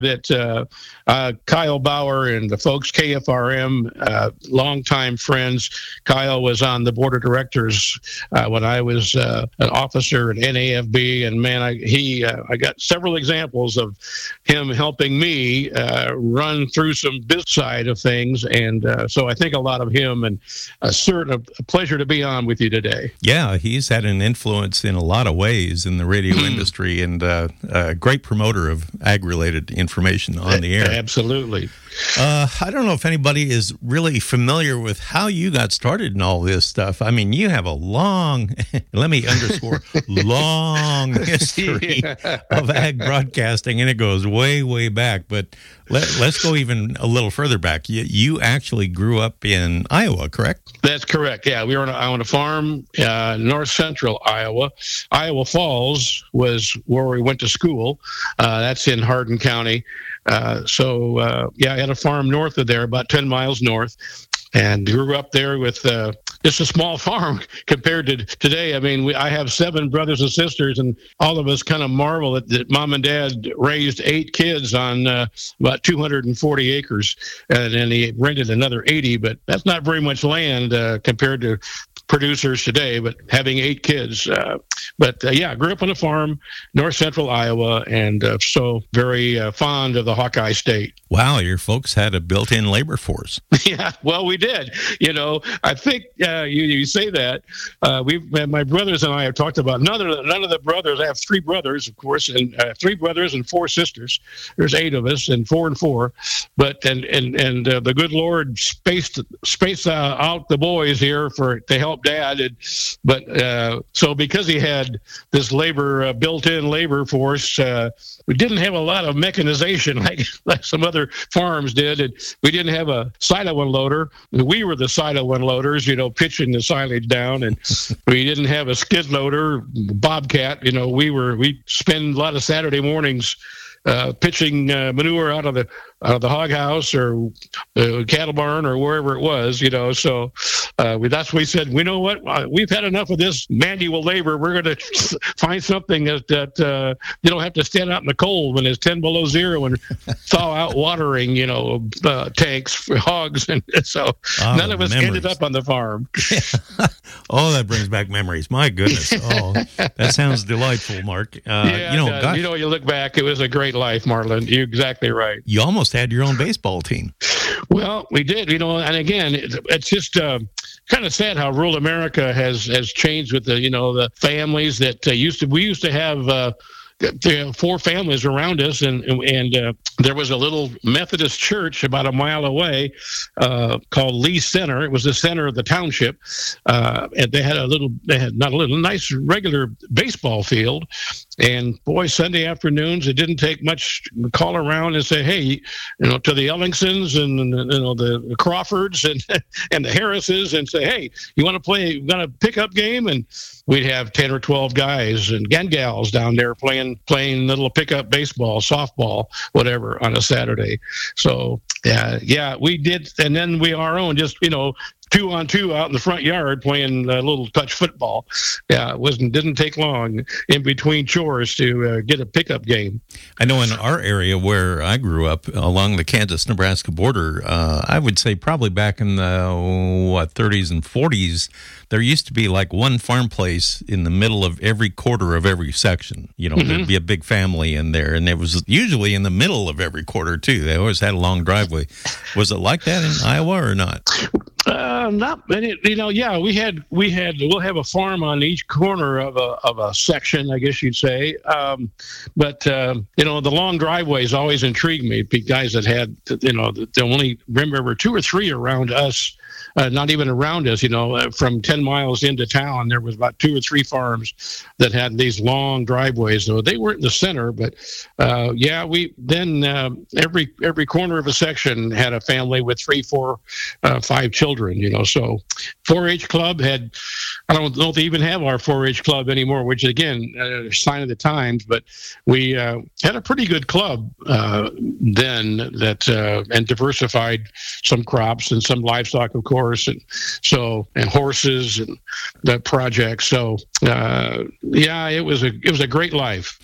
that Kyle Bauer and the folks KFRM, longtime friends. Kyle was on the board of directors when I was an officer at NAFB, and man, I got several examples of him helping me run through some business side of things, and so I think a lot of him, and a pleasure to be on with you today. Yeah, he's had an influence in a lot of ways in the radio industry, and a great promoter of ag-related information on the air. Absolutely. I don't know if anybody is really familiar with how you got started in all this stuff. I mean, you have a long, let me underscore, long history of ag broadcasting, and it goes way, way back. But let's go even a little further back. You actually grew up in Iowa, correct? That's correct. Yeah, we were on a farm, north central Iowa. Iowa Falls was where we went to school. That's in Hardin County. I had a farm north of there, about 10 miles north, and grew up there with just a small farm compared to today. I mean, I have 7 brothers and sisters, and all of us kind of marvel that Mom and Dad raised 8 kids on about 240 acres, and then he rented another 80, but that's not very much land compared to producers today, but having 8 kids. Grew up on a farm, north central Iowa, and so very fond of the Hawkeye State. Wow, your folks had a built-in labor force. Yeah, well, we did. You know, I think you say that. My brothers and I have talked about none of the brothers. I have 3 brothers, of course, and 3 brothers and 4 sisters. There's 8 of us, and 4 and 4. But the good Lord spaced out the boys here to help Dad. So because he had this built-in labor force, we didn't have a lot of mechanization like some other farms did, and we didn't have a silo unloader. We were the silo unloaders, pitching the silage down, and we didn't have a skid loader, Bobcat. We spend a lot of Saturday mornings pitching manure out of the hog house or cattle barn or wherever it was, So that's what we said. We know what? We've had enough of this manual labor. We're going to find something that you don't have to stand out in the cold when it's 10 below zero and thaw out watering, tanks for hogs, and so none of us ended up on the farm. Oh, that brings back memories. My goodness. Oh, that sounds delightful, Mark. You look back, it was a great life, Marlon. You're exactly right. You almost had your own baseball team. Well, we did, and again, it's just kind of sad how rural America has changed with the families that we used to have 4 families around us, and there was a little Methodist church about a mile away called Lee Center. It was the center of the township, and they had a nice regular baseball field. And boy, Sunday afternoons, it didn't take much to call around and say, hey, to the Ellingsons and the Crawfords and the Harrises, and say, hey, you want to play? You got a pickup game? And we'd have 10 or 12 guys and gals down there playing little pickup baseball, softball, whatever, on a Saturday. So we did, and then we our own just 2-on-2 out in the front yard playing a little touch football. Yeah, didn't take long in between chores to get a pickup game. I know in our area where I grew up along the Kansas-Nebraska border, I would say probably back in the 30s and 40s, there used to be like one farm place in the middle of every quarter of every section. There'd be a big family in there, and it was usually in the middle of every quarter too. They always had a long driveway. Was it like that in Iowa or not? Not, we'll have a farm on each corner of a section, I guess you'd say. But the long driveways always intrigued me. Guys that had, the only remember 2 or 3 around us. Not even around us, from 10 miles into town, there was about 2 or 3 farms that had these long driveways. So they weren't in the center, but we then every corner of a section had a family with 3, 4, 5 children. So 4-H club had, I don't know if they even have our 4-H club anymore, which again, a sign of the times. But we had a pretty good club then that and diversified some crops and some livestock, of course. And horses and the project. So it was a great life.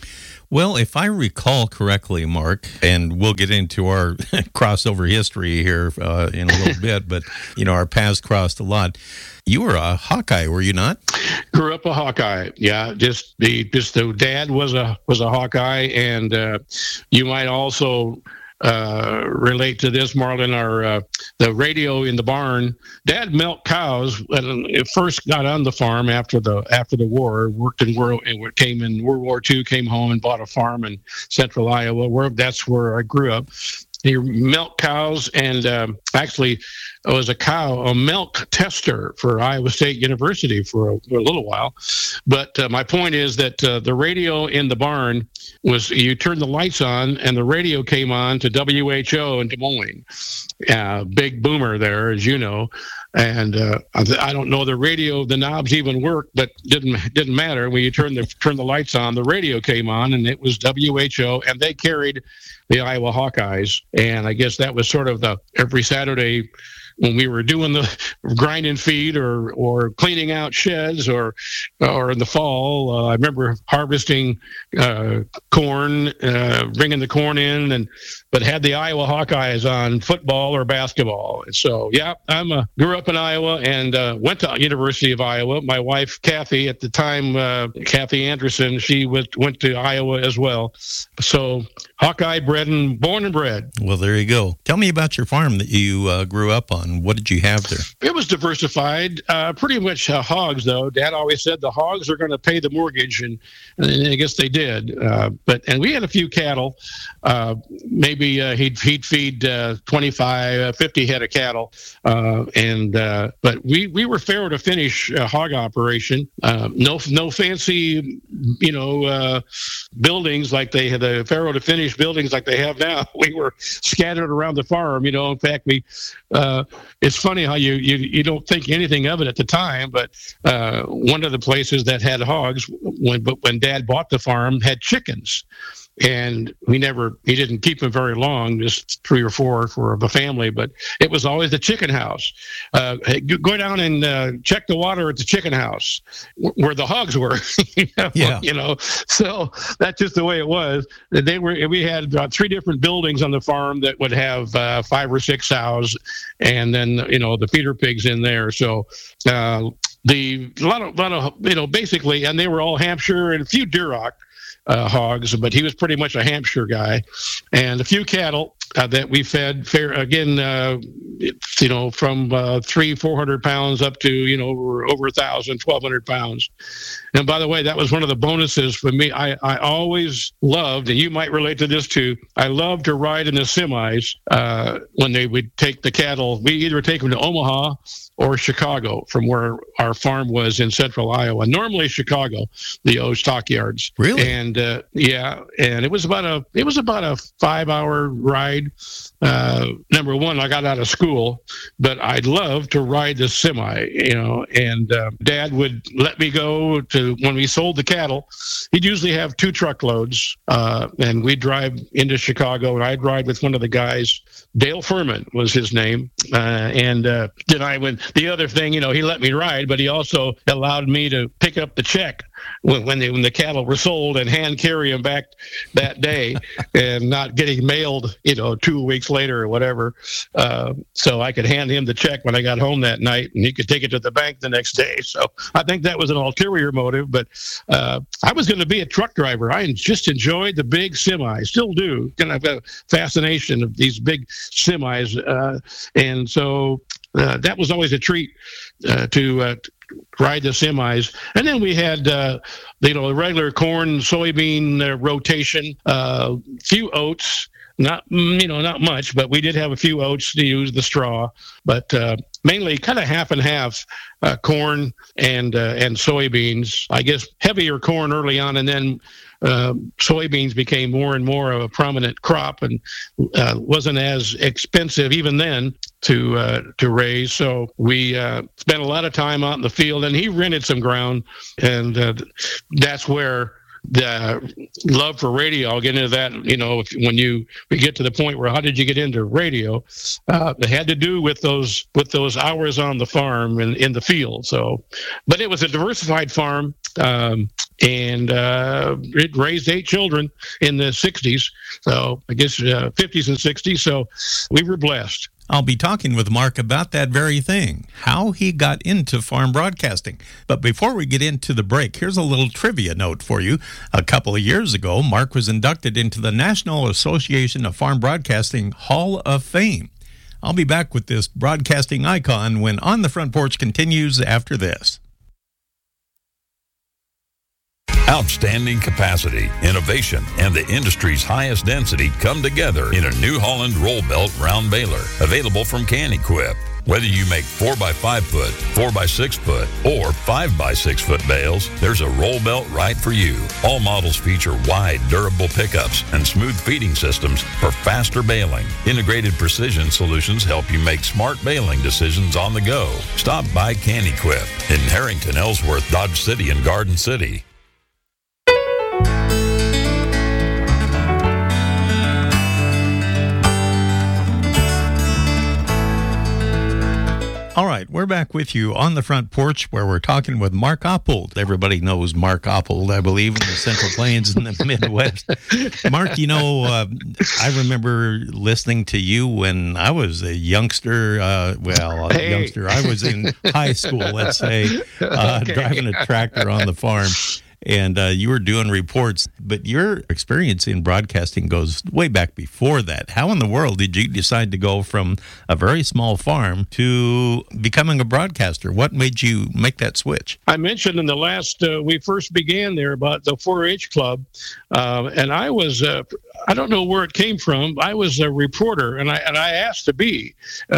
Well, if I recall correctly, Mark, and we'll get into our crossover history here in a little bit, but, our paths crossed a lot. You were a Hawkeye, were you not? Grew up a Hawkeye. Yeah, just the dad was a Hawkeye, and you might also relate to this, Marlon. The radio in the barn. Dad milked cows when it first got on the farm after the war. Worked in came in World War II. Came home and bought a farm in central Iowa. That's where I grew up. He milked cows, and actually was a milk tester for Iowa State University for a little while. But my point is that the radio in the barn was, you turned the lights on and the radio came on to WHO in Des Moines. Big boomer there, as you know. And I don't know the knobs even worked, but didn't matter. When you turned the lights on, the radio came on, and it was WHO, and they carried the Iowa Hawkeyes. And I guess that was sort of every Saturday when we were doing the grinding feed or cleaning out sheds or in the fall. I remember harvesting corn, bringing the corn in, but had the Iowa Hawkeyes on football or basketball. So, yeah, grew up in Iowa and went to University of Iowa. My wife, Kathy, at the time, Kathy Anderson, she went to Iowa as well. So, Hawkeye born and bred. Well, there you go. Tell me about your farm that you grew up on. What did you have there? It was diversified. Pretty much hogs, though. Dad always said the hogs are going to pay the mortgage, and I guess they did. And we had a few cattle. Maybe he'd feed 25, 50 head of cattle. But we were farrow to finish hog operation. No fancy, buildings like they had, the farrow to finish buildings like they have now. We were scattered around the farm. In fact, it's funny how you don't think anything of it at the time, but one of the places that had hogs when Dad bought the farm had chickens. And he didn't keep them very long, just 3 or 4 for the family, but it was always the chicken house. Go down and check the water at the chicken house where the hogs were. Yeah. So that's just the way it was. We had 3 different buildings on the farm that would have 5 or 6 sows, and then, the feeder pigs in there. So, a lot of basically, and they were all Hampshire and a few Duroc hogs, but he was pretty much a Hampshire guy, and a few cattle that we fed again, from 300-400 pounds up to, over 1,000, 1,200 pounds. And by the way, that was one of the bonuses for me. I always loved, and you might relate to this too, I loved to ride in the semis when they would take the cattle. We either take them to Omaha or Chicago from where our farm was in central Iowa. Normally Chicago, the old stockyards. Really? And and it was about a 5-hour ride. Number one, I got out of school, but I'd love to ride the semi, and Dad would let me go to, when we sold the cattle, he'd usually have 2 truckloads, and we'd drive into Chicago, and I'd ride with one of the guys. Dale Furman was his name. Then the other thing, he let me ride, but he also allowed me to pick up the check when the cattle were sold and hand carry them back that day and not getting mailed, 2 weeks later or whatever. So I could hand him the check when I got home that night, and he could take it to the bank the next day. So I think that was an ulterior motive, but I was going to be a truck driver. I just enjoyed the big semis, still do. Kind of a fascination of these big semis. And so that was always a treat to ride the semis. And then we had the regular corn, soybean rotation, few oats, not much, but we did have a few oats to use the straw, but mainly kind of half and half, corn and soybeans. I guess heavier corn early on, and then soybeans became more and more of a prominent crop, and wasn't as expensive even then to raise. So we spent a lot of time out in the field, and he rented some ground, and that's where the love for radio, I'll get into that, when we get to the point where how did you get into radio? It had to do with those hours on the farm and in the field. So, but it was a diversified farm. and it raised 8 children in the 60s. So I guess 50s and 60s. So we were blessed. I'll be talking with Mark about that very thing, how he got into farm broadcasting. But before we get into the break, here's a little trivia note for you. A couple of years ago, Mark was inducted into the National Association of Farm Broadcasting Hall of Fame. I'll be back with this broadcasting icon when On the Front Porch continues after this. Outstanding capacity, innovation, and the industry's highest density come together in a New Holland roll belt round baler, available from Can-Equip. Whether you make 4x5 foot, 4x6 foot, or 5x6 foot bales, there's a roll belt right for you. All models feature wide, durable pickups and smooth feeding systems for faster baling. Integrated precision solutions help you make smart baling decisions on the go. Stop by Can-Equip in Harrington, Ellsworth, Dodge City, and Garden City. All right, we're back with you on the front porch where we're talking with Mark Oppold. Everybody knows Mark Oppold, I believe, in the Central Plains and the Midwest. Mark, you know, I remember listening to you when I was a youngster. Youngster. I was in high school, let's say, driving a tractor on the farm. And you were doing reports, but your experience in broadcasting goes way back before that. How in the world did you decide to go from a very small farm to becoming a broadcaster? What made you make that switch? I mentioned in the last, we first began there about the 4-H club, and I was, I don't know where it came from. I was a reporter, and I asked to be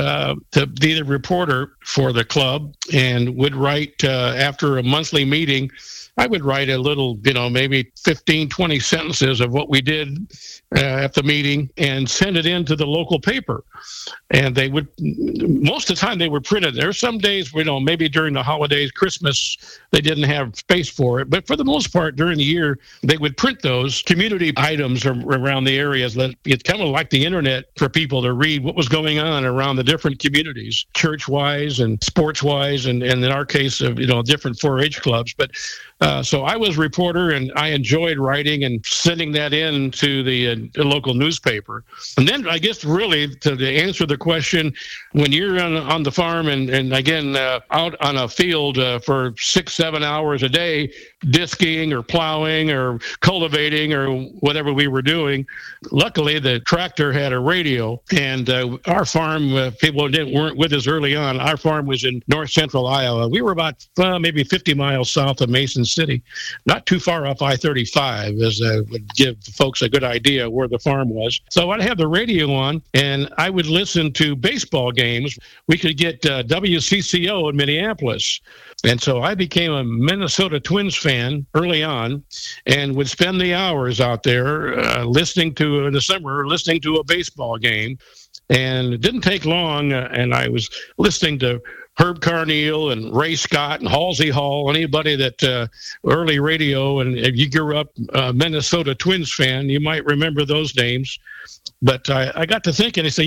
the reporter for the club, and would write after a monthly meeting. I would write a little, maybe 15, 20 sentences of what we did at the meeting and send it in to the local paper. And they would, most of the time they were printed. There are some days, maybe during the holidays, Christmas, they didn't have space for it. But for the most part, during the year, they would print those community items around the areas. It's kind of like the internet for people to read what was going on around the different communities, church-wise and sports-wise, and in our case, of different 4-H clubs. But so I was a reporter, and I enjoyed writing and sending that in to the local newspaper. And then I guess really to answer the question, when you're on the farm and again out on a field for 6-7 hours a day, disking or plowing or cultivating or whatever we were doing, luckily the tractor had a radio, and our farm, people weren't with us early on. Our farm was in north central Iowa. We were about maybe 50 miles south of Mason City, not too far off I-35, as would give folks a good idea where the farm was. So I'd have the radio on, and I would listen to baseball games. We could get WCCO in Minneapolis. And so I became a Minnesota Twins fan early on, and would spend the hours out there listening to, in the summer, listening to a baseball game. And it didn't take long, and I was listening to Herb Carneal and Ray Scott and Halsey Hall, anybody that early radio, and if you grew up a Minnesota Twins fan, you might remember those names. But I got to thinking, I said,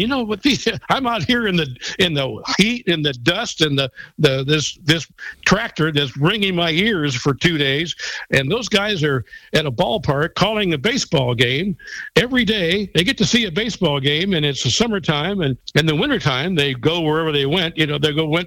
I'm out here in the heat, in the dust, and this tractor that's ringing my ears for 2 days, and those guys are at a ballpark calling a baseball game every day. They get to see a baseball game, and it's the summertime, and in the wintertime they go wherever they went. They went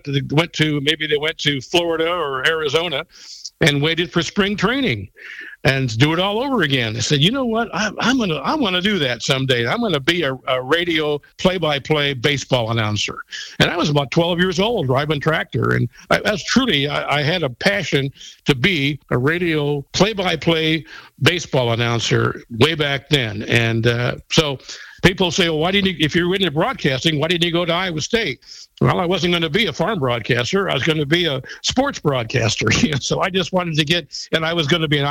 to Florida or Arizona, and waited for spring training and do it all over again. I said, you know what? I want to do that someday. I'm going to be a radio play-by-play baseball announcer. And I was about 12 years old driving tractor. And I had a passion to be a radio play-by-play baseball announcer way back then. And so people say, well, if you're into broadcasting, why didn't you go to Iowa State? Well, I wasn't going to be a farm broadcaster. I was going to be a sports broadcaster. So I just wanted to and I was going to be an Iowa Hawkeye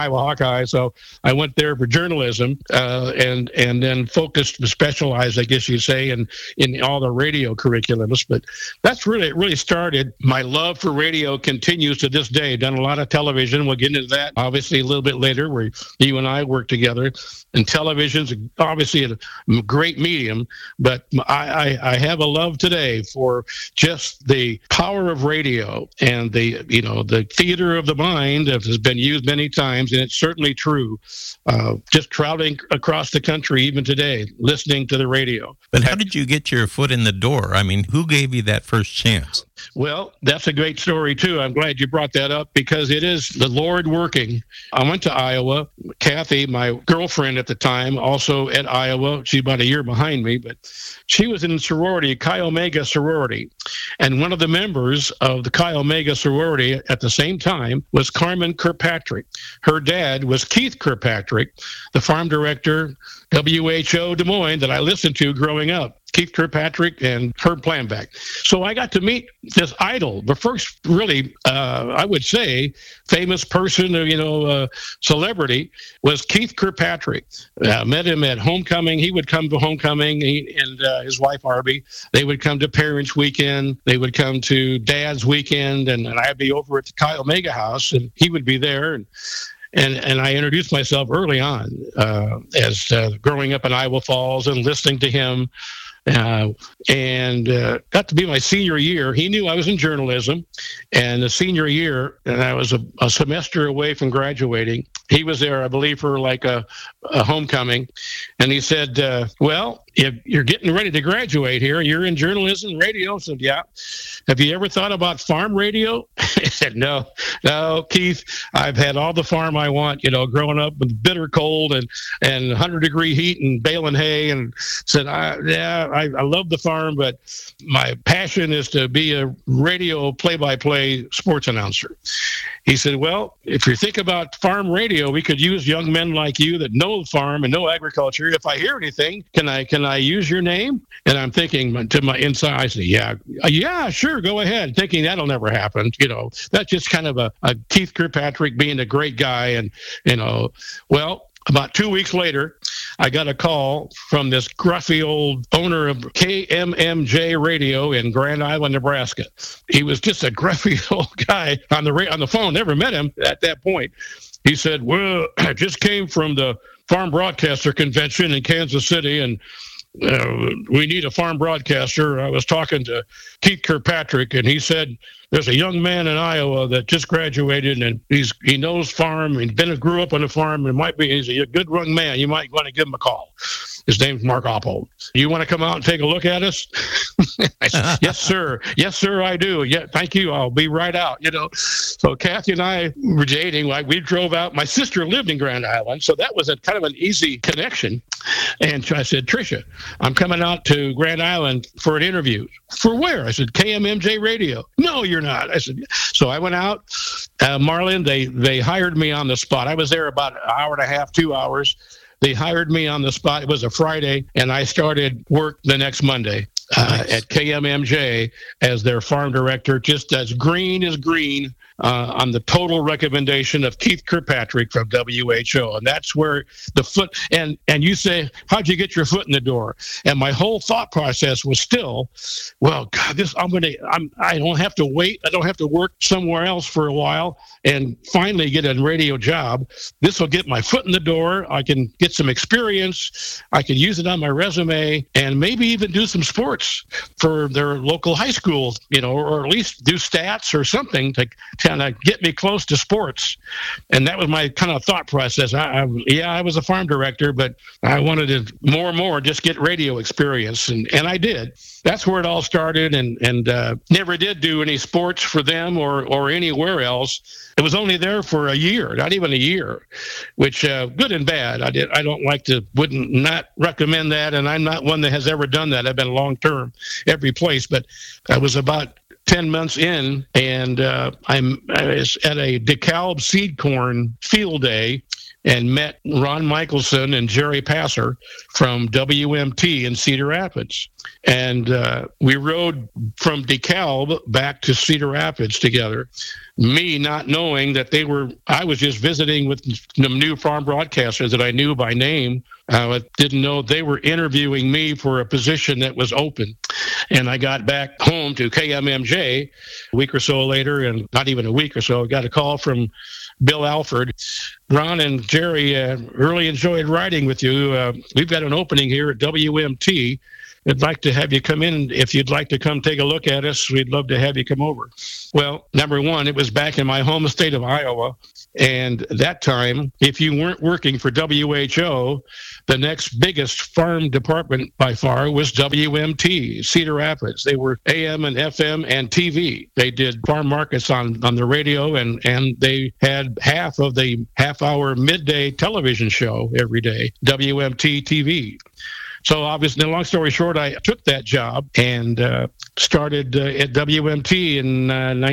High, so I went there for journalism, and then specialized, I guess you'd say, in all the radio curriculums. But that's really started. My love for radio continues to this day. Done a lot of television. We'll get into that obviously a little bit later, where you and I work together. And television's obviously a great medium, but I have a love today for just the power of radio and the theater of the mind that has been used many times, and it's certainly true. Just traveling across the country, even today, listening to the radio. But how did you get your foot in the door? I mean, who gave you that first chance? Well, that's a great story, too. I'm glad you brought that up because it is the Lord working. I went to Iowa. Kathy, my girlfriend at the time, also at Iowa. She's about a year behind me, but she was in sorority, Chi Omega sorority. And one of the members of the Chi Omega sorority at the same time was Carmen Kirkpatrick. Her dad was Keith Kirkpatrick, the farm director, WHO Des Moines, that I listened to growing up. Keith Kirkpatrick and Herb Planback. So I got to meet this idol, the first really, I would say, famous person, celebrity, was Keith Kirkpatrick. Met him at homecoming. He would come to homecoming, and his wife, Arby. They would come to Parents' Weekend. They would come to Dad's Weekend, and I'd be over at the Chi Omega house, and he would be there. And I introduced myself early on as growing up in Iowa Falls and listening to him. And got to be my senior year. He knew I was in journalism, and the senior year, and I was a semester away from graduating. He was there, I believe, for like a homecoming, and he said, well, if you're getting ready to graduate here, you're in journalism and radio. I said, yeah. Have you ever thought about farm radio? He said, no, Keith, I've had all the farm I want, growing up with bitter cold and 100-degree heat and baling hay, and said, I love the farm, but my passion is to be a radio play-by-play sports announcer. He said, well, if you think about farm radio, we could use young men like you that know the farm and know agriculture. If I hear anything, can I use your name? And I'm thinking to my inside, I said, yeah, sure, go ahead. Thinking that'll never happen. That's just kind of a Keith Kirkpatrick being a great guy. And, well, about 2 weeks later, I got a call from this gruffy old owner of KMMJ Radio in Grand Island, Nebraska. He was just a gruffy old guy on the phone. Never met him at that point. He said, well, I just came from the Farm Broadcaster Convention in Kansas City, and we need a farm broadcaster. I was talking to Keith Kirkpatrick, and he said, there's a young man in Iowa that just graduated, and he knows farm. He grew up on a farm, and he's a good young man. You might want to give him a call. His name's Mark Oppold. You want to come out and take a look at us? I said, yes, sir. Yes, sir, I do. Yeah, thank you. I'll be right out. So Kathy and I were dating. We drove out. My sister lived in Grand Island, so that was kind of an easy connection. And I said, Tricia, I'm coming out to Grand Island for an interview. For where? I said, KMMJ Radio. No, you're not. I said, so I went out. Marlin, they hired me on the spot. I was there about an hour and a half, 2 hours. They hired me on the spot. It was a Friday, and I started work the next Monday at KMMJ as their farm director, just as green on the total recommendation of Keith Kirkpatrick from WHO. And that's where the foot, and you say, how'd you get your foot in the door? And my whole thought process was still, well, God, I don't have to wait. I don't have to work somewhere else for a while and finally get a radio job. This will get my foot in the door. I can get some experience. I can use it on my resume and maybe even do some sports for their local high school, or at least do stats or something to kind of get me close to sports. And that was my kind of thought process. I was a farm director, but I wanted to more and more just get radio experience. And I did. That's where it all started, and never did do any sports for them or anywhere else. It was only there for a year, not even a year, which good and bad. Wouldn't not recommend that, and I'm not one that has ever done that. I've been long-term every place, but I was about 10 months in, and I was at a DeKalb seed corn field day and met Ron Michelson and Jerry Passer from WMT in Cedar Rapids. And we rode from DeKalb back to Cedar Rapids together, me not knowing that I was just visiting with the new farm broadcasters that I knew by name. I didn't know they were interviewing me for a position that was open. And I got back home to KMMJ a week or so later, and not even a week or so, I got a call from Bill Alford. Ron and Jerry, really enjoyed riding with you. We've got an opening here at WMT. I'd like to have you come in. If you'd like to come take a look at us, we'd love to have you come over. Well, number one, it was back in my home state of Iowa. And that time, if you weren't working for WHO, the next biggest farm department by far was WMT, Cedar Rapids. They were AM and FM and TV. They did farm markets on the radio, and they had half of the half-hour midday television show every day, WMT TV. So obviously, long story short, I took that job and started at WMT in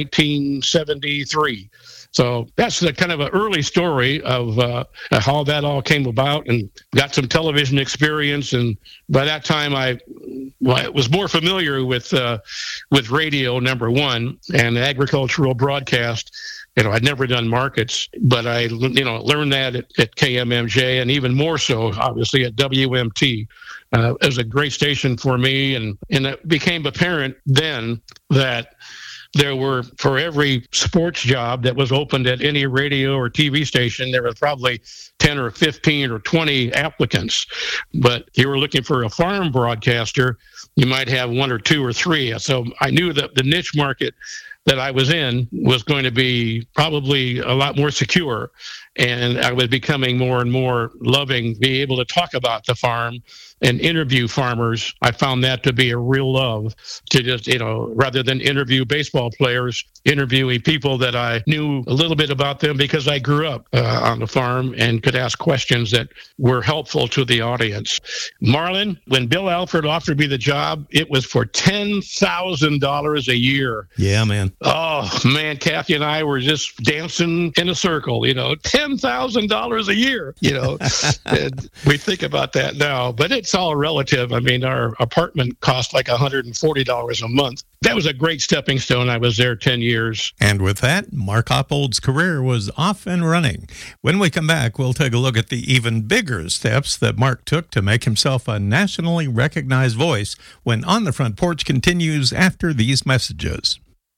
1973. So that's the kind of an early story of how that all came about, and got some television experience. And by that time, I was more familiar with radio, number one, and agricultural broadcast. I'd never done markets, but I learned that at KMMJ, and even more so, obviously, at WMT. It was a great station for me, and it became apparent then that there were, for every sports job that was opened at any radio or TV station, there was probably 10 or 15 or 20 applicants. But if you were looking for a farm broadcaster, you might have one or two or three. So I knew that the niche market that I was in was going to be probably a lot more secure. And I was becoming more and more loving, being able to talk about the farm and interview farmers. I found that to be a real love, to just, rather than interview baseball players, interviewing people that I knew a little bit about them because I grew up on the farm and could ask questions that were helpful to the audience. Marlin, when Bill Alford offered me the job, it was for $10,000 a year. Yeah, man. Oh, man, Kathy and I were just dancing in a circle, $10,000 a year, and we think about that now, but it's all relative. I mean, our apartment cost like $140 a month. That was a great stepping stone. I was there 10 years. And with that, Mark Oppold's career was off and running. When we come back, we'll take a look at the even bigger steps that Mark took to make himself a nationally recognized voice when On the Front Porch continues after these messages.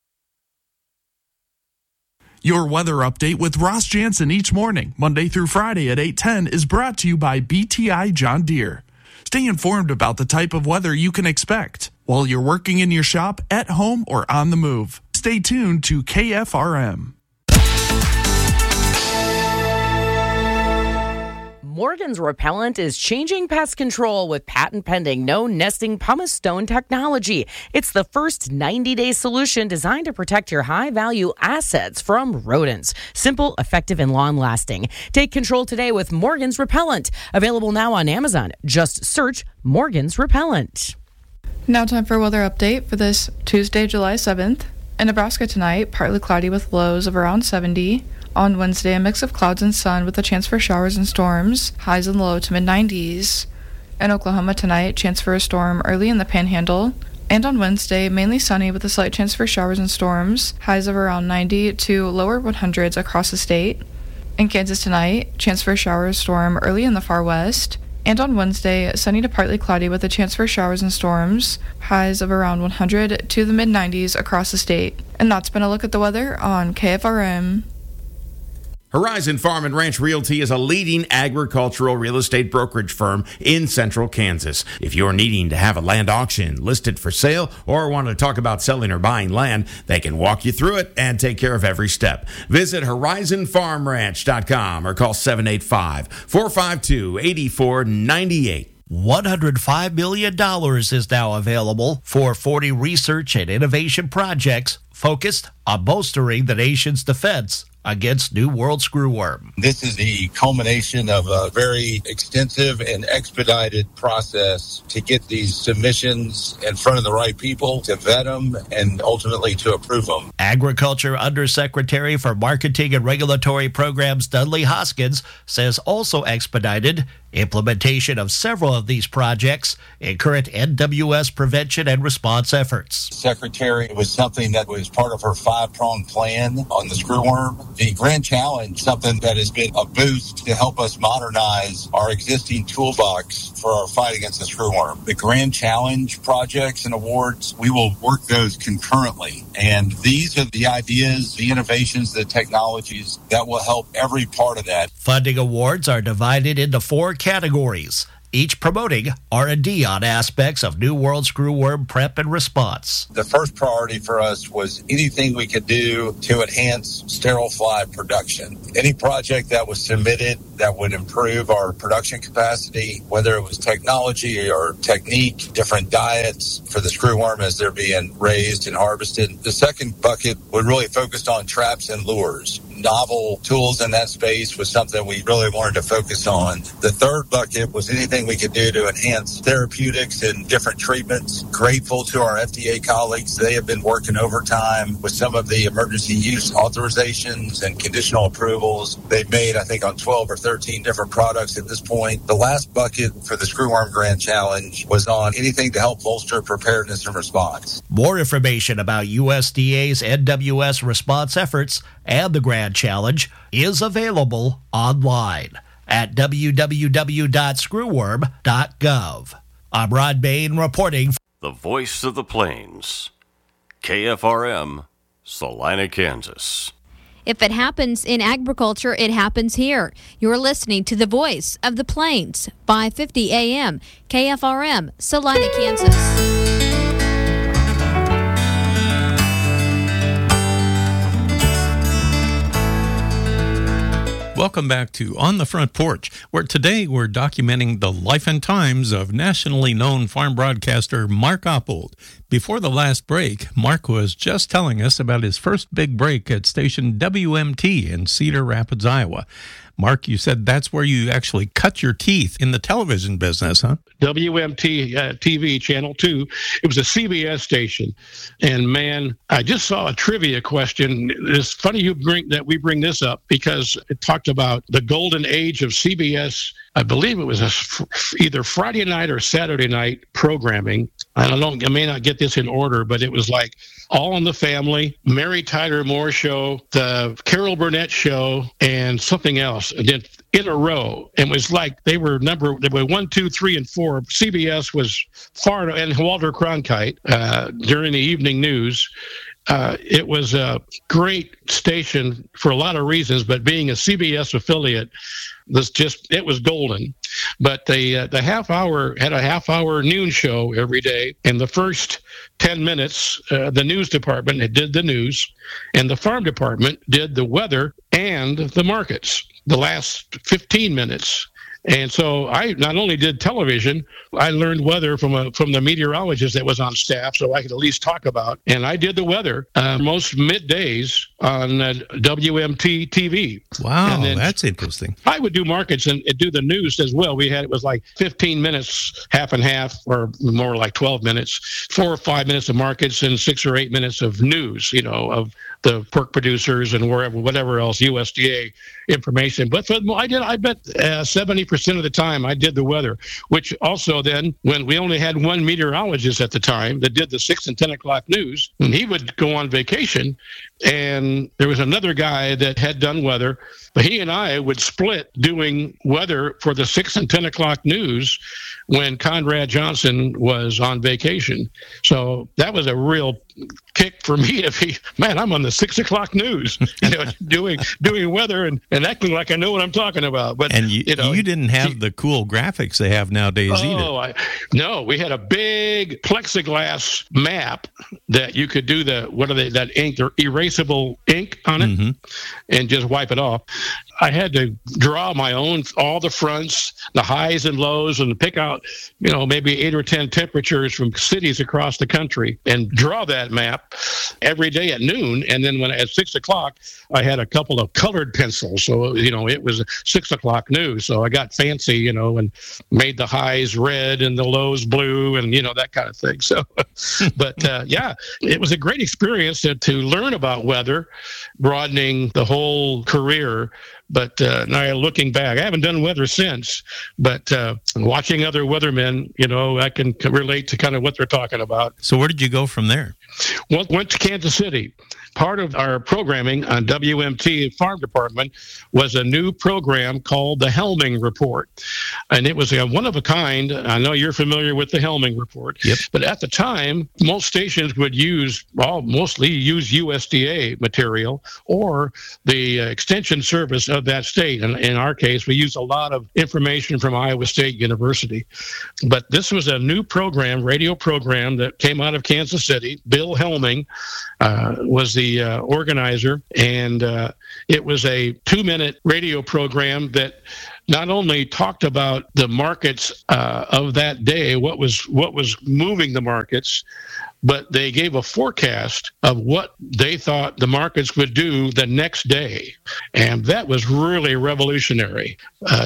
Your weather update with Ross Jansen each morning, Monday through Friday at 8:10, is brought to you by BTI John Deere. Stay informed about the type of weather you can expect while you're working in your shop, at home, or on the move. Stay tuned to KFRM. Morgan's Repellent is changing pest control with patent-pending no-nesting pumice stone technology. It's the first 90-day solution designed to protect your high-value assets from rodents. Simple, effective, and long-lasting. Take control today with Morgan's Repellent. Available now on Amazon. Just search Morgan's Repellent. Now time for a weather update for this Tuesday, July 7th. In Nebraska tonight, partly cloudy with lows of around 70. On Wednesday, a mix of clouds and sun with a chance for showers and storms, highs in the low to mid-90s. In Oklahoma tonight, chance for a storm early in the Panhandle. And on Wednesday, mainly sunny with a slight chance for showers and storms, highs of around 90 to lower 100s across the state. In Kansas tonight, chance for a shower or storm early in the far west. And on Wednesday, sunny to partly cloudy with a chance for showers and storms, highs of around 100 to the mid-90s across the state. And that's been a look at the weather on KFRM. Horizon Farm and Ranch Realty is a leading agricultural real estate brokerage firm in central Kansas. If you're needing to have a land auction listed for sale or want to talk about selling or buying land, they can walk you through it and take care of every step. Visit horizonfarmranch.com or call 785-452-8498. $105 million is now available for 40 research and innovation projects focused on bolstering the nation's defense against New World Screwworm. This is the culmination of a very extensive and expedited process to get these submissions in front of the right people, to vet them, and ultimately to approve them. Agriculture Undersecretary for Marketing and Regulatory Programs Dudley Hoskins says also expedited implementation of several of these projects in current NWS prevention and response efforts. Secretary, it was something that was part of her 5-pronged plan on the screwworm. The Grand Challenge, something that has been a boost to help us modernize our existing toolbox for our fight against the screwworm. The Grand Challenge projects and awards, we will work those concurrently. And these are the ideas, the innovations, the technologies that will help every part of that. Funding awards are divided into 4 categories, each promoting R&D on aspects of New World Screwworm prep and response. The first priority for us was anything we could do to enhance sterile fly production. Any project that was submitted that would improve our production capacity, whether it was technology or technique, different diets for the screwworm as they're being raised and harvested. The second bucket would really focus on traps and lures. Novel tools in that space was something we really wanted to focus on. The third bucket was anything we could do to enhance therapeutics and different treatments. Grateful to our FDA colleagues. They have been working overtime with some of the emergency use authorizations and conditional approvals. They've made, I think, on 12 or 13 different products at this point. The last bucket for the Screwworm Grand Challenge was on anything to help bolster preparedness and response. More information about USDA's NWS response efforts and the Grand Challenge is available online at www.screwworm.gov. I'm Rod Bain reporting. The Voice of the Plains, KFRM, Salina, Kansas. If it happens in agriculture, it happens here. You're listening to the Voice of the Plains, 550 AM, KFRM, Salina, Kansas. Welcome back to On the Front Porch, where today we're documenting the life and times of nationally known farm broadcaster Mark Oppold. Before the last break, Mark was just telling us about his first big break at station WMT in Cedar Rapids, Iowa. Mark, you said that's where you actually cut your teeth in the television business, huh? WMT TV, Channel 2. It was a CBS station. And, man, I just saw a trivia question. It's funny we bring this up because it talked about the golden age of CBS. I believe it was either Friday night or Saturday night programming. I may not get this in order, but it was like All in the Family, Mary Tyler Moore Show, the Carol Burnett Show, and something else. And then in a row. And it was like they were 1, 2, 3, and 4. CBS was far, and Walter Cronkite during the evening news. It was a great station for a lot of reasons, but being a CBS affiliate it was golden. But the half hour had a half-hour noon show every day. And the first 10 minutes, the news department did the news, and the farm department did the weather and the markets. The last 15 minutes. And so I not only did television, I learned weather from the meteorologist that was on staff, so I could at least talk about. And I did the weather most middays on WMT TV. Wow, that's interesting. I would do markets and do the news as well. It was like 15 minutes, half and half, or more like 12 minutes, 4 or 5 minutes of markets and 6 or 8 minutes of news, of the pork producers and whatever else, USDA information. But I bet 70% of the time I did the weather, which also then, when we only had one meteorologist at the time that did the 6 and 10 o'clock news, and he would go on vacation, and there was another guy that had done weather, but he and I would split doing weather for the 6 and 10 o'clock news when Conrad Johnson was on vacation. So that was a real kick for me to be, man, I'm on the 6 o'clock news, doing weather and acting like I know what I'm talking about. But you didn't have the cool graphics they have nowadays either. No, we had a big plexiglass map that you could do that ink, the erasable ink on it, and just wipe it off. I had to draw my own, all the fronts, the highs and lows, and pick out maybe 8 or 10 temperatures from cities across the country and draw that map every day at noon. And then at 6 o'clock, I had a couple of colored pencils. So, it was 6 o'clock news. So I got fancy, and made the highs red and the lows blue and, that kind of thing. So, but it was a great experience to learn about weather, broadening the whole career. But now looking back, I haven't done weather since, but watching other weathermen, I can relate to kind of what they're talking about. So where did you go from there? Well, went to Kansas City. Part of our programming on WMT Farm Department was a new program called the Helming Report. And it was a one of a kind. I know you're familiar with the Helming Report. Yep. But at the time, most stations would mostly use USDA material or the extension service of that state. And in our case, we used a lot of information from Iowa State University. But this was a new program, radio program that came out of Kansas City. Bill Helming was the organizer, and it was a 2-minute radio program that not only talked about the markets of that day, what was moving the markets, but they gave a forecast of what they thought the markets would do the next day. And that was really revolutionary.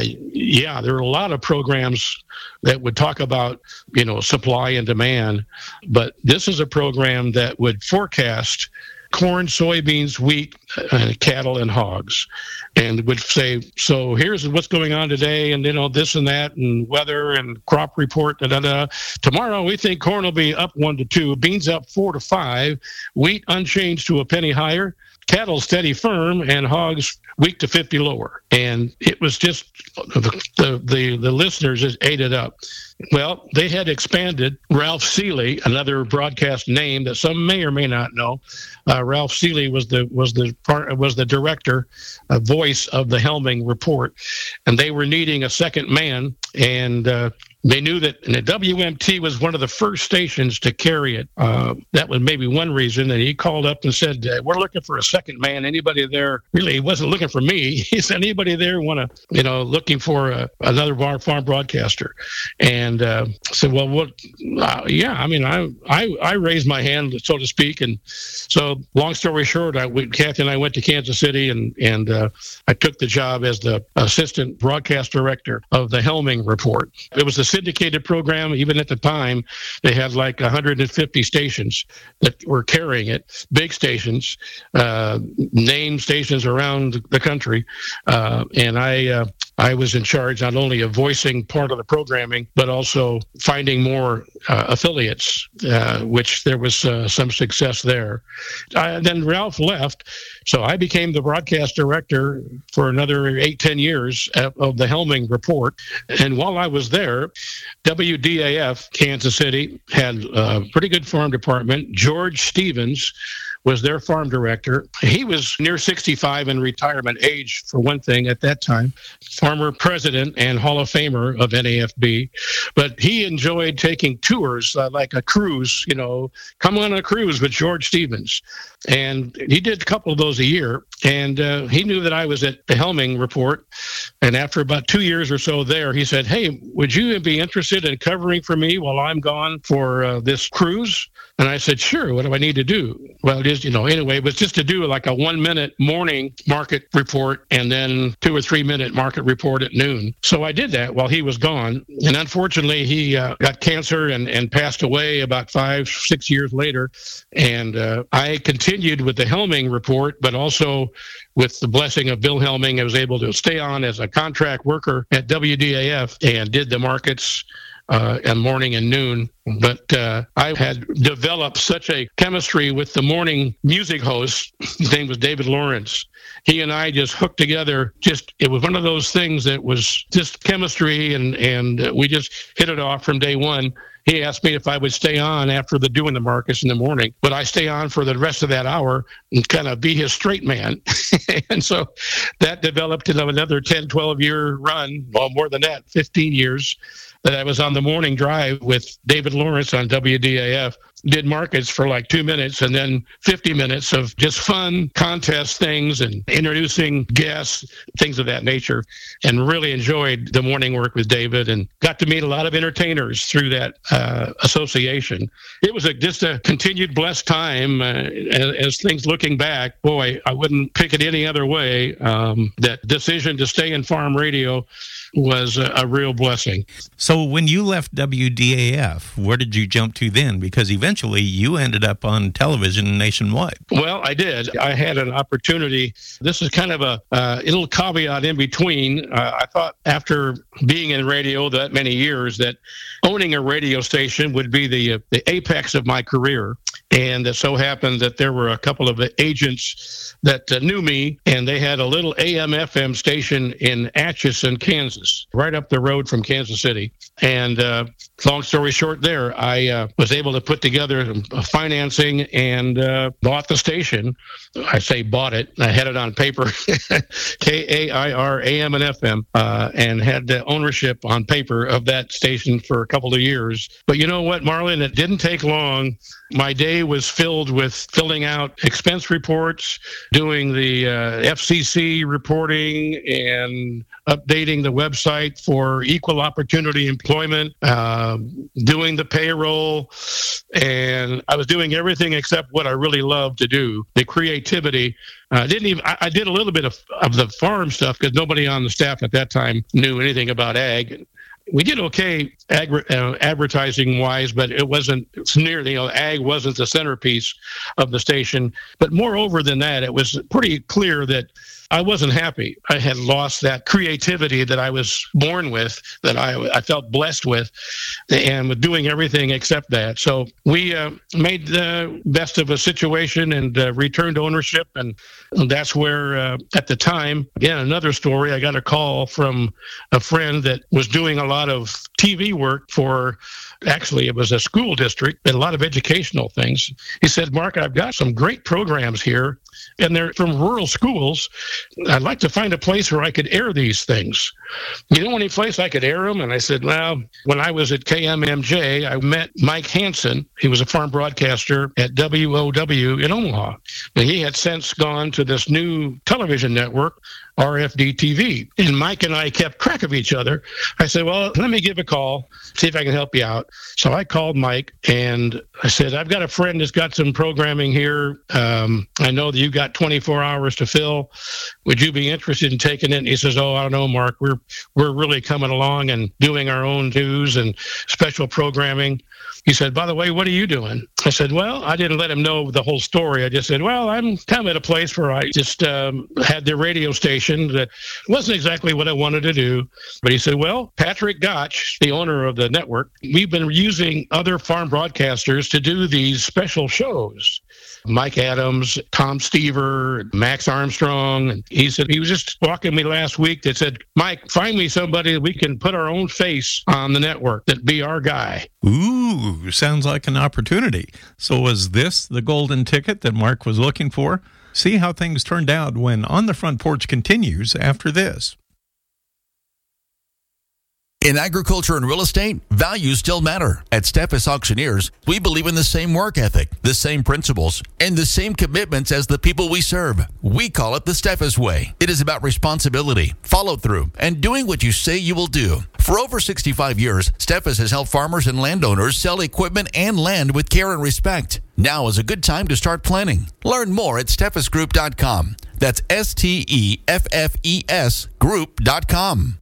There were a lot of programs that would talk about, supply and demand, but this is a program that would forecast corn, soybeans, wheat, cattle, and hogs, and would say, so here's what's going on today, and this and that, and weather and crop report. Tomorrow we think corn will be up 1 to 2, beans up 4 to 5, wheat unchanged to a penny higher, cattle steady firm, and hogs weak to 50 lower. And it was just the listeners just ate it up. Well, they had expanded. Ralph Seeley, another broadcast name that some may or may not know, Ralph Seeley was the director, voice of the Helming Report, and they were needing a second man, and they knew that the WMT was one of the first stations to carry it. That was maybe one reason. And he called up and said, we're looking for a second man. Anybody there? Really, he wasn't looking for me. He said, anybody there looking for another farm broadcaster? And I said, well, what? I raised my hand, so to speak. And so long story short, Kathy and I went to Kansas City, and I took the job as the assistant broadcast director of the Helming Report. It was a syndicated program. Even at the time, they had like 150 stations that were carrying it, big stations, name stations around the country. And I was in charge not only of voicing part of the programming, but also finding more affiliates, which there was some success there. Then Ralph left, so I became the broadcast director for another 8-10 years of the Helming Report. And while I was there, WDAF Kansas City had a pretty good farm department. George Stevens was their farm director. He was near 65 in retirement age, for one thing, at that time, former president and Hall of Famer of NAFB. But he enjoyed taking tours, like a cruise, come on a cruise with George Stevens. And he did a couple of those a year. And he knew that I was at the Helming Report. And after about 2 years or so there, he said, hey, would you be interested in covering for me while I'm gone for this cruise? And I said, sure, what do I need to do? Well, it is, anyway, it was just to do like a 1-minute morning market report and then 2 or 3 minute market report at noon. So I did that while he was gone. And unfortunately, he got cancer and passed away about 5-6 years later. And I continued with the Helming Report, but also with the blessing of Bill Helming, I was able to stay on as a contract worker at WDAF and did the markets and morning and noon. But I had developed such a chemistry with the morning music host. His name was David Lawrence. He and I just hooked together. It was one of those things that was just chemistry, and we just hit it off from day one. He asked me if I would stay on after doing the markets in the morning. But I stay on for the rest of that hour and kind of be his straight man. And so that developed into another 10, 12-year run. Well, more than that, 15 years that I was on the morning drive with David Lawrence on WDAF. did markets for like 2 minutes and then 50 minutes of just fun contest things and introducing guests, things of that nature, and really enjoyed the morning work with David and got to meet a lot of entertainers through that association. It was just a continued blessed time as things looking back. Boy, I wouldn't pick it any other way. That decision to stay in farm radio was a real blessing. So when you left WDAF, where did you jump to then? Because eventually you ended up on television nationwide. Well, I did. I had an opportunity. This is kind of a little caveat in between. I thought after being in radio that many years that owning a radio station would be the apex of my career. And it so happened that there were a couple of agents that knew me, and they had a little AM/FM station in Atchison, Kansas, right up the road from Kansas City. And long story short there, I was able to put together financing and bought the station. I say bought it. I had it on paper, KAIR AM and FM, and had the ownership on paper of that station for a couple of years. But you know what, Marlon? It didn't take long. My day was filled with filling out expense reports, doing the FCC reporting, and updating the website for equal opportunity employment, doing the payroll, and I was doing everything except what I really loved to do, the creativity. I did a little bit of the farm stuff because nobody on the staff at that time knew anything about ag. We did okay advertising-wise, but it wasn't nearly, ag wasn't the centerpiece of the station. But moreover than that, it was pretty clear that I wasn't happy. I had lost that creativity that I was born with, that I felt blessed with, and with doing everything except that. So we made the best of a situation and returned ownership, and that's where, at the time, again, another story, I got a call from a friend that was doing a lot of TV work for, actually, it was a school district, and a lot of educational things. He said, Mark, I've got some great programs here, and they're from rural schools. I'd like to find a place where I could air these things. You know any place I could air them? And I said, well, when I was at KMMJ, I met Mike Hansen. He was a farm broadcaster at WOW in Omaha. But he had since gone to this new television network, RFD TV. And Mike and I kept track of each other. I said, well, let me give a call, see if I can help you out. So I called Mike and I said, I've got a friend that's got some programming here. I know that you've got 24 hours to fill. Would you be interested in taking it? And he says, oh, I don't know, Mark. We're really coming along and doing our own news and special programming. He said, by the way, what are you doing? I said, well, I didn't let him know the whole story. I just said, well, I'm kind of at a place where I just had the radio station that wasn't exactly what I wanted to do. But he said, well, Patrick Gotch, the owner of the network, we've been using other farm broadcasters to do these special shows. Mike Adams, Tom Stever, Max Armstrong. And he said, he was just walking me last week that said, Mike, find me somebody that we can put our own face on the network, that'd be our guy. Ooh, sounds like an opportunity. So was this the golden ticket that Mark was looking for? See how things turned out when On the Front Porch continues after this. In agriculture and real estate, values still matter. At Steffes Auctioneers, we believe in the same work ethic, the same principles, and the same commitments as the people we serve. We call it the Steffes Way. It is about responsibility, follow-through, and doing what you say you will do. For over 65 years, Steffes has helped farmers and landowners sell equipment and land with care and respect. Now is a good time to start planning. Learn more at steffesgroup.com. That's STEFFES group.com.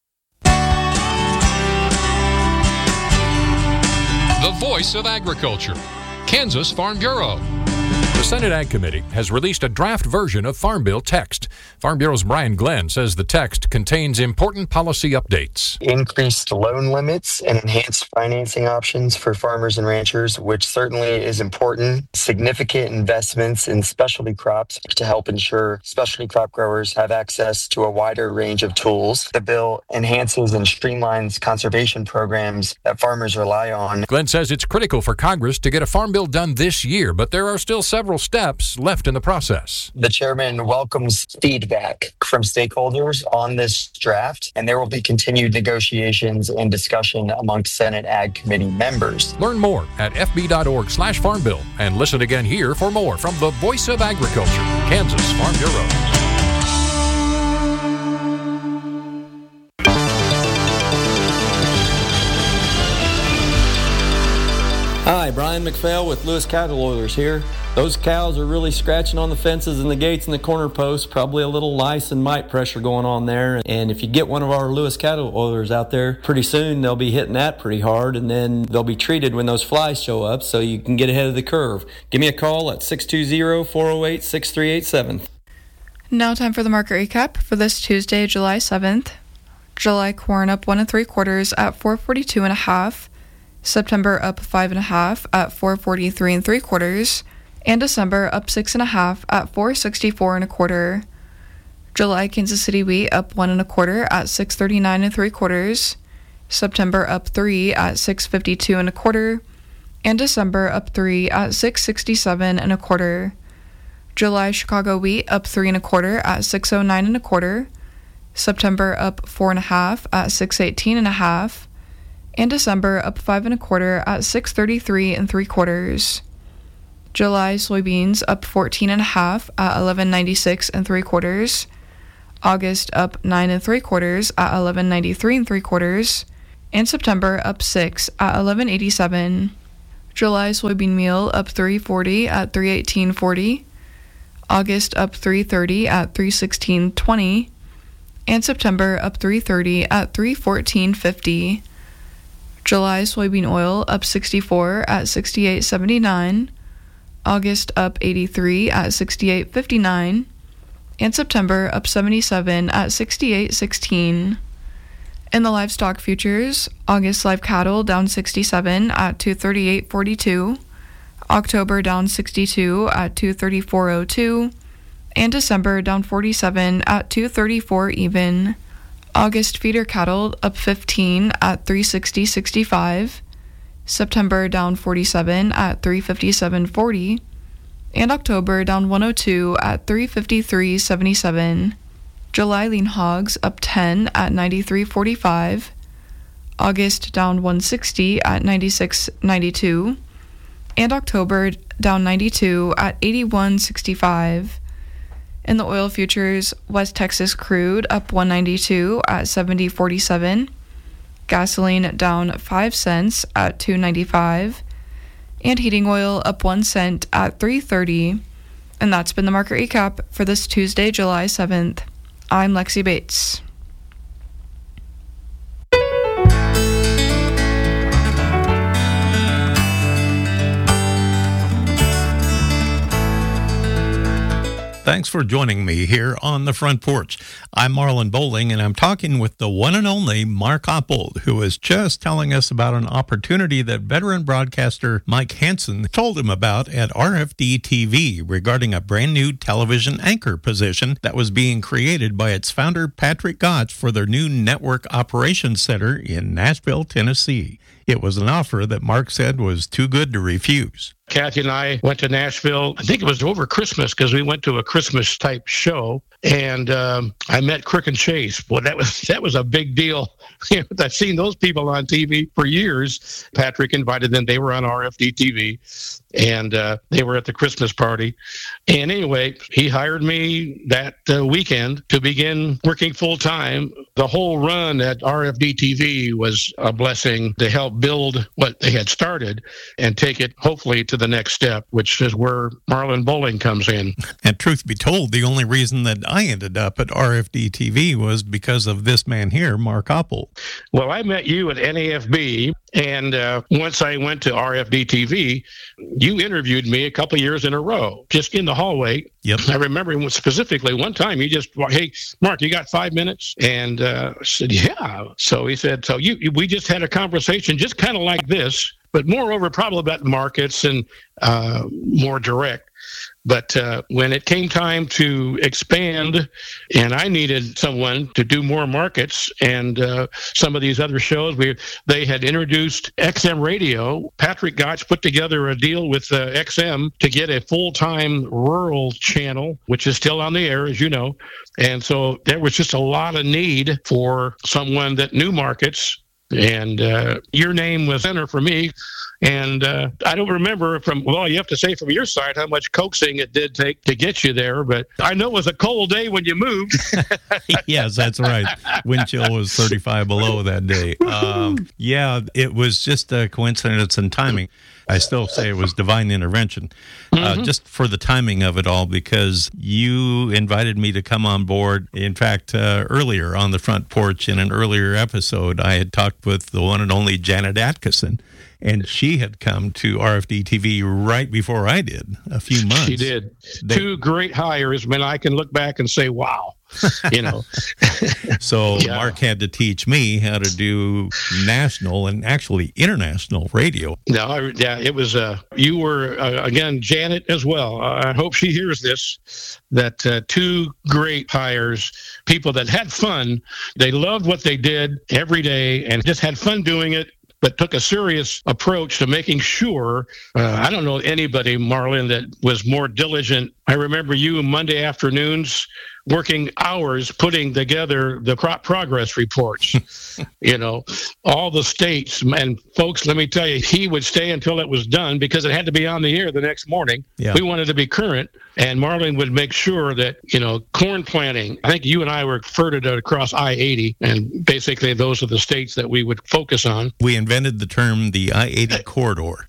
The voice of agriculture, Kansas Farm Bureau. The Senate Ag Committee has released a draft version of Farm Bill text. Farm Bureau's Brian Glenn says the text contains important policy updates. Increased loan limits and enhanced financing options for farmers and ranchers, which certainly is important. Significant investments in specialty crops to help ensure specialty crop growers have access to a wider range of tools. The bill enhances and streamlines conservation programs that farmers rely on. Glenn says it's critical for Congress to get a farm bill done this year, but there are still several steps left in the process. The chairman welcomes feedback from stakeholders on this draft, and there will be continued negotiations and discussion amongst Senate Ag Committee members. Learn more at fb.org/Farm Bill and listen again here for more from the Voice of Agriculture, Kansas Farm Bureau. Hi, Brian McPhail with Lewis Cattle Oilers here. Those cows are really scratching on the fences and the gates and the corner posts, probably a little lice and mite pressure going on there. And if you get one of our Lewis Cattle Oilers out there, pretty soon they'll be hitting that pretty hard, and then they'll be treated when those flies show up so you can get ahead of the curve. Give me a call at 620-408-6387. Now time for the market recap for this Tuesday, July 7th. July corn up 1 3/4 at 442 1/2. September up 5 1/2 at 443 3/4, and December up 6 1/2 at 464 1/4. July Kansas City wheat up 1 1/4 at 639 3/4. September up 3 at 652 1/4, and December up 3 at 667 1/4. July Chicago wheat up 3 1/4 at 609 1/4. September up 4 1/2 at 618 1/2. And December up 5 1/4 at 633 3/4. July soybeans up 14 1/2 at 1196 3/4. August up 9 3/4 at 1193 3/4, and September up 6 at 1187. July soybean meal up 340 at 318.40. August up 330 at 316.20, and September up 330 at 314.50. July soybean oil up 64 at 68.79, August up 83 at 68.59, and September up 77 at 68.16. In the livestock futures, August live cattle down 67 at 238.42, October down 62 at 234.02, and December down 47 at 234 even. August feeder cattle up 15 at 360.65, September down 47 at 357.40, and October down 102 at 353.77. July lean hogs up 10 at 93.45, August down 160 at 96.92, and October down 92 at 81.65. In the oil futures, West Texas crude up 192 at 70.47, gasoline down 5 cents at 2.95, and heating oil up 1 cent at 3.30. And that's been the market recap for this Tuesday, July 7th. I'm Lexi Bates. Thanks for joining me here on the front porch. I'm Marlon Bowling, and I'm talking with the one and only Mark Oppold, who is just telling us about an opportunity that veteran broadcaster Mike Hansen told him about at RFD TV regarding a brand new television anchor position that was being created by its founder, Patrick Gotch, for their new network operations center in Nashville, Tennessee. It was an offer that Mark said was too good to refuse. Kathy and I went to Nashville. I think it was over Christmas because we went to a Christmas type show, and I met Crick and Chase. Well, that was a big deal. I've seen those people on TV for years. Patrick invited them. They were on RFD TV, and they were at the Christmas party. And anyway, he hired me that weekend to begin working full time. The whole run at RFD TV was a blessing to help build what they had started and take it hopefully to the next step, which is where Marlon Bowling comes in. And truth be told, the only reason that I ended up at RFD TV was because of this man here, Mark Oppold. Well, I met you at NAFB, and once I went to RFD TV, you interviewed me a couple of years in a row, just in the hallway. Yep. I remember specifically one time you just, hey, Mark, you got 5 minutes? And I said, yeah. So he said, we just had a conversation just kind of like this, but moreover, probably about markets and more direct. But when it came time to expand, and I needed someone to do more markets and some of these other shows, they had introduced XM radio. Patrick Gotch put together a deal with XM to get a full-time rural channel, which is still on the air, as you know. And so there was just a lot of need for someone that knew markets. And your name was center for me. And I don't remember you have to say from your side how much coaxing it did take to get you there. But I know it was a cold day when you moved. Yes, that's right. Wind chill was 35 below that day. Yeah, it was just a coincidence and timing. I still say it was divine intervention, just for the timing of it all, because you invited me to come on board. In fact, earlier on the front porch in an earlier episode, I had talked with the one and only Janet Atkinson, and she had come to RFD TV right before I did, a few months. She did. Two great hires. I mean, I can look back and say, wow. So yeah. Mark had to teach me how to do national and actually international radio. It was you were again Janet as well. I hope she hears this, that two great hires, people that had fun. They loved what they did every day and just had fun doing it, but took a serious approach to making sure, I don't know anybody, Marlon, that was more diligent. I remember you Monday afternoons working hours putting together the crop progress reports, all the states. And folks, let me tell you, he would stay until it was done because it had to be on the air the next morning. Yeah. We wanted to be current. And Marlon would make sure that, corn planting, I think you and I were ferreted across I-80, and basically those are the states that we would focus on. We invented the term the I-80 corridor.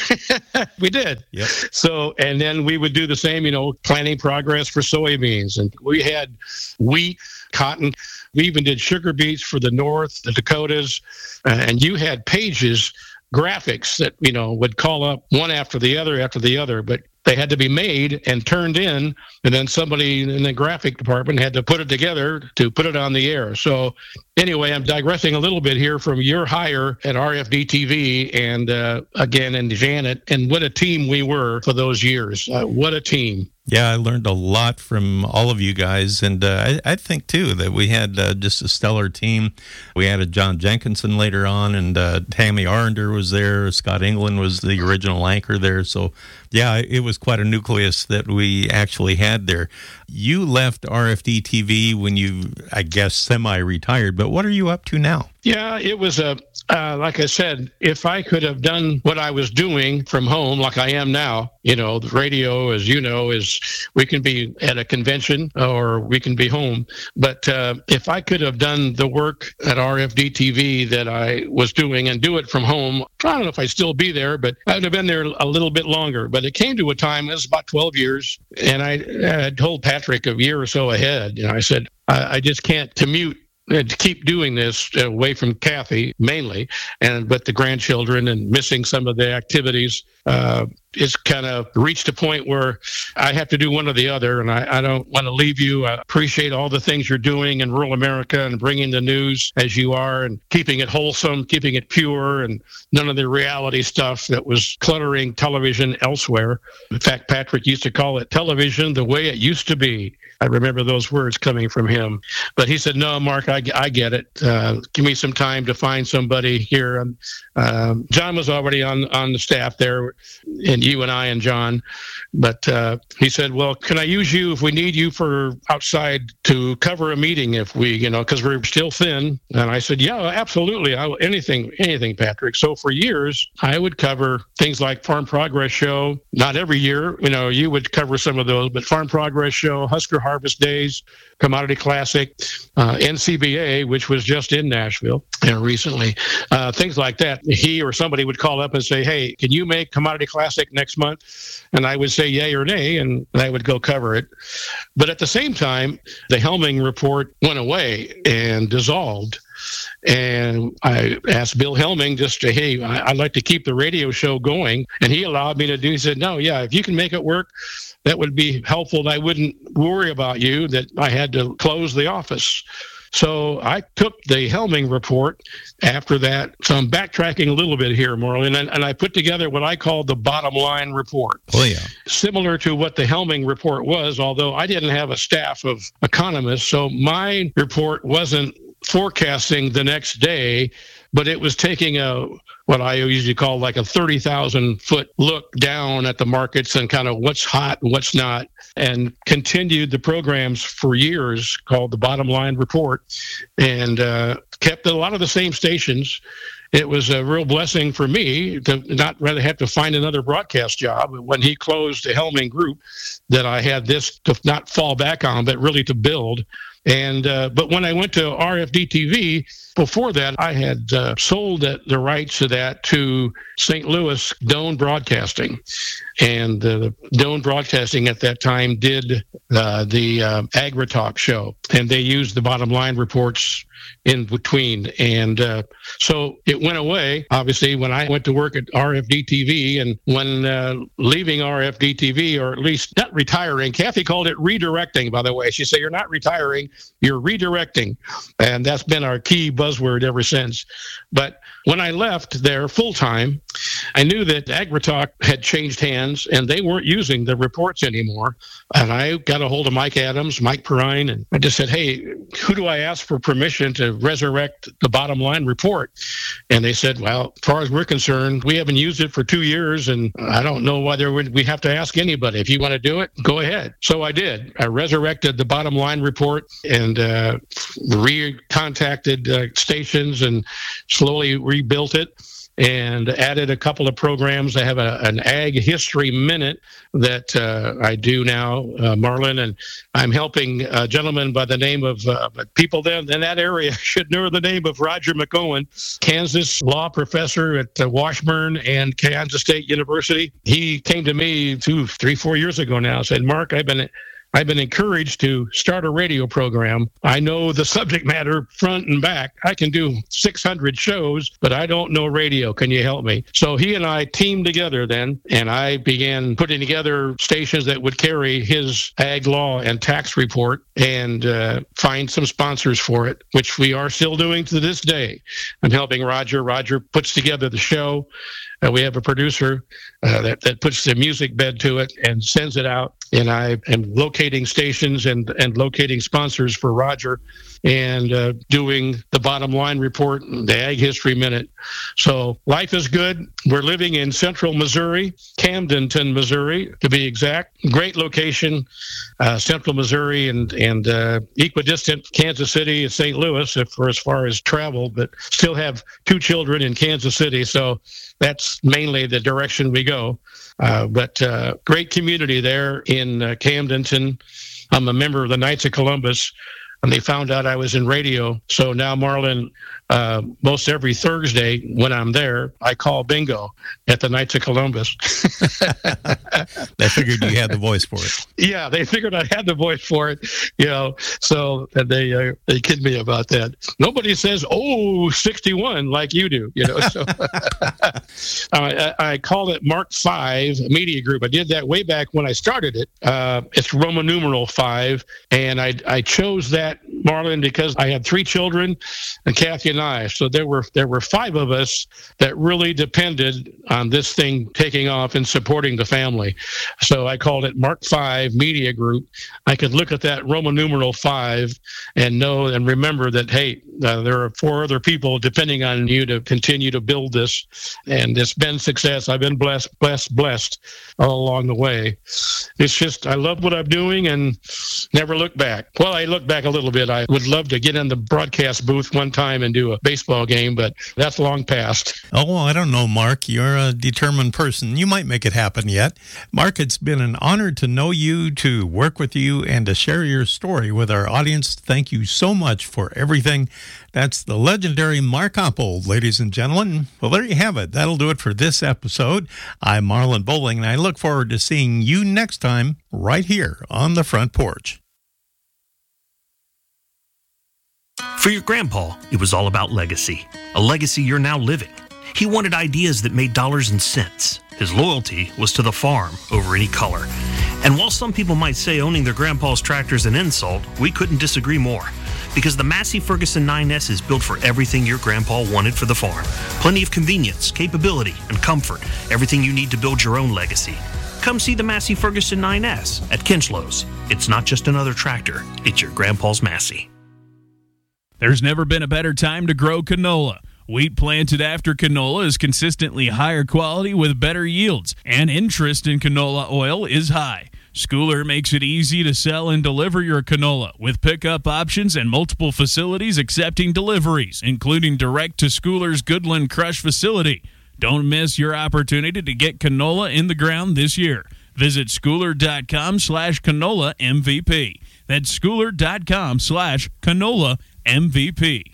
We did. Yep. So, and then we would do the same, planting progress for soybeans. And we had wheat, cotton. We even did sugar beets for the North, the Dakotas. And you had pages, graphics that, would call up one after the other. But they had to be made and turned in, and then somebody in the graphic department had to put it together to put it on the air. So anyway, I'm digressing a little bit here from your hire at RFD TV and and Janet, and what a team we were for those years. What a team. Yeah, I learned a lot from all of you guys, and I think, too, that we had just a stellar team. We had a John Jenkinson later on, and Tammy Arender was there. Scott England was the original anchor there. So, yeah, it was quite a nucleus that we actually had there. You left RFD TV when you, I guess, semi-retired, but what are you up to now? Yeah, it was like I said, if I could have done what I was doing from home like I am now, the radio, as you know, is we can be at a convention or we can be home. But if I could have done the work at RFD TV that I was doing and do it from home, I don't know if I'd still be there, but I would have been there a little bit longer. But it came to a time, it was about 12 years, and I told Patrick a year or so ahead, I said, I just can't commute to keep doing this away from Kathy mainly, but the grandchildren and missing some of the activities. It's kind of reached a point where I have to do one or the other, and I don't want to leave you. I appreciate all the things you're doing in rural America and bringing the news as you are and keeping it wholesome, keeping it pure, and none of the reality stuff that was cluttering television elsewhere. In fact, Patrick used to call it television the way it used to be. I remember those words coming from him. But he said, no, Mark, I get it. Give me some time to find somebody here. John was already on the staff there, and you and I and John. But he said, well, can I use you if we need you for outside to cover a meeting if we, because we're still thin. And I said, yeah, absolutely. Anything, Patrick. So for years, I would cover things like Farm Progress Show. Not every year, you would cover some of those, but Farm Progress Show, Husker Harvest Days, Commodity Classic, NCBA, which was just in Nashville recently, things like that. He or somebody would call up and say, hey, can you make Commodity Classic next month? And I would say yay or nay, and I would go cover it. But at the same time, the Helming report went away and dissolved. And I asked Bill Helming just to, hey, I'd like to keep the radio show going. And he allowed me to do. He said, no, yeah, if you can make it work, that would be helpful. I wouldn't worry about you that I had to close the office. So I took the Helming report after that. So I'm backtracking a little bit here, Marlin, and I put together what I call the bottom line report. Oh, yeah. Similar to what the Helming report was, although I didn't have a staff of economists. So my report wasn't forecasting the next day, but it was taking what I usually call like a 30,000 foot look down at the markets and kind of what's hot and what's not, and continued the programs for years called the Bottom Line Report, and kept a lot of the same stations. It was a real blessing for me to not rather have to find another broadcast job. When he closed the Helming Group, that I had this to not fall back on, but really to build. And but when I went to RFD-TV, before that, I had sold the rights to that to St. Louis Doane Broadcasting. And Doane Broadcasting at that time did the Agri-Talk show, and they used the bottom line reports in between. And so it went away, obviously, when I went to work at RFD-TV. And when leaving RFD-TV, or at least not retiring, Kathy called it redirecting, by the way. She said, you're not retiring, you're redirecting. And that's been our key buzzword ever since. But when I left there full-time, I knew that Agri-Talk had changed hands, and they weren't using the reports anymore. And I got a hold of Mike Adams, Mike Perrine, and I just said, hey, who do I ask for permission to resurrect the bottom line report? And they said, well, as far as we're concerned, we haven't used it for 2 years, and I don't know whether we have to ask anybody. If you want to do it, go ahead. So I did. I resurrected the bottom line report and recontacted stations and slowly rebuilt it and added a couple of programs. I have an Ag History Minute that I do now, Marlin, and I'm helping a gentleman by the name of, people then in that area should know the name of Roger McOwen, Kansas law professor at Washburn and Kansas State University. He came to me 2, 3, 4 years ago now and said, Mark, I've been encouraged to start a radio program. I know the subject matter front and back. I can do 600 shows, but I don't know radio. Can you help me? So he and I teamed together then, and I began putting together stations that would carry his ag law and tax report and find some sponsors for it, which we are still doing to this day. I'm helping Roger. Roger puts together the show. We have a producer that puts the music bed to it and sends it out. And I am locating stations and locating sponsors for Roger and doing the bottom line report, the Ag History Minute. So life is good. We're living in central Missouri, Camdenton, Missouri, to be exact. Great location, central Missouri and equidistant Kansas City and St. Louis for as far as travel, but still have 2 children in Kansas City. So that's mainly the direction we go. But great community there in Camdenton. I'm a member of the Knights of Columbus, and they found out I was in radio. So now, Marlin, most every Thursday when I'm there, I call bingo at the Knights of Columbus. They figured you had the voice for it. Yeah, they figured I had the voice for it, so they kid me about that. Nobody says, 61 like you do, so I call it Mark 5 Media Group. I did that way back when I started it. It's Roman numeral 5, and I chose that, Marlin, because I had 3 children and Kathy and I. So there were 5 of us that really depended on this thing taking off and supporting the family. So I called it Mark 5 Media Group. I could look at that Roman numeral 5 and know and remember that, hey, there are 4 other people depending on you to continue to build this. And it's been success. I've been blessed all along the way. It's just, I love what I'm doing and never look back. Well, I look back a little bit. I would love to get in the broadcast booth one time and do a baseball game, but that's long past. Oh, I don't know, Mark. You're a determined person. You might make it happen yet. Mark, it's been an honor to know you, to work with you, and to share your story with our audience. Thank you so much for everything. That's the legendary Mark Oppold, ladies and gentlemen. Well, there you have it. That'll do it for this episode. I'm Marlon Bowling, and I look forward to seeing you next time right here on the front porch. For your grandpa, it was all about legacy, a legacy you're now living. He wanted ideas that made dollars and cents. His loyalty was to the farm over any color. And while some people might say owning their grandpa's tractor is an insult, we couldn't disagree more. Because the Massey Ferguson 9S is built for everything your grandpa wanted for the farm. Plenty of convenience, capability, and comfort. Everything you need to build your own legacy. Come see the Massey Ferguson 9S at Kinchlows. It's not just another tractor, it's your grandpa's Massey. There's never been a better time to grow canola. Wheat planted after canola is consistently higher quality with better yields, and interest in canola oil is high. Schooler makes it easy to sell and deliver your canola with pickup options and multiple facilities accepting deliveries, including direct to Schooler's Goodland Crush facility. Don't miss your opportunity to get canola in the ground this year. Visit schooler.com/canola MVP. That's schooler.com/canola MVP.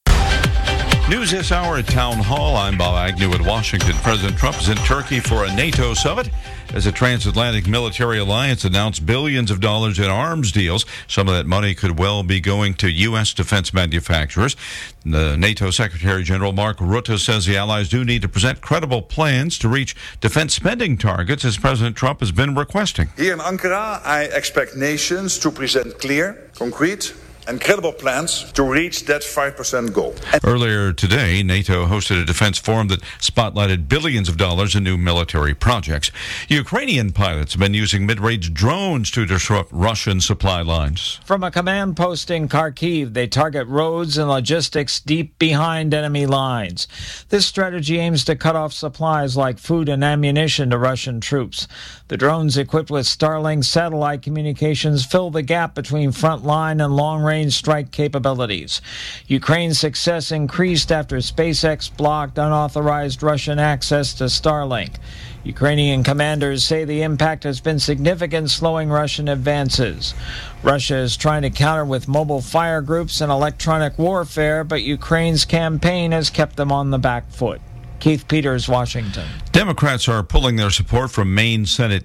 News this hour at Town Hall. I'm Bob Agnew in Washington. President Trump is in Turkey for a NATO summit as a transatlantic military alliance announced billions of dollars in arms deals. Some of that money could well be going to U.S. defense manufacturers. The NATO Secretary General Mark Rutte says the allies do need to present credible plans to reach defense spending targets, as President Trump has been requesting. Here in Ankara, I expect nations to present clear, concrete, and credible plans to reach that 5% goal. Earlier today, NATO hosted a defense forum that spotlighted billions of dollars in new military projects. Ukrainian pilots have been using mid-range drones to disrupt Russian supply lines. From a command post in Kharkiv, they target roads and logistics deep behind enemy lines. This strategy aims to cut off supplies like food and ammunition to Russian troops. The drones equipped with Starlink satellite communications fill the gap between front-line and long-range strike capabilities. Ukraine's success increased after SpaceX blocked unauthorized Russian access to Starlink. Ukrainian commanders say the impact has been significant, slowing Russian advances. Russia is trying to counter with mobile fire groups and electronic warfare, but Ukraine's campaign has kept them on the back foot. Keith Peters, Washington. Democrats are pulling their support from Maine Senate